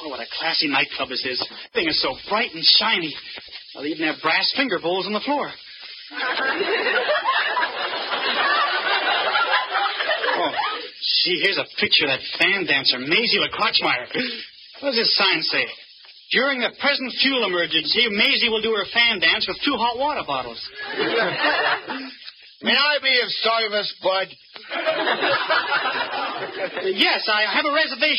Oh, what a classy nightclub this is. Thing is so bright and shiny. They'll even have brass finger bowls on the floor. Oh, gee, here's a picture of that fan dancer, Maisie LaCrotchmeyer. What does this sign say? During the present fuel emergency, Maisie will do her fan dance with 2 hot water bottles. May I be of service, Bud? Yes, I have a reservation.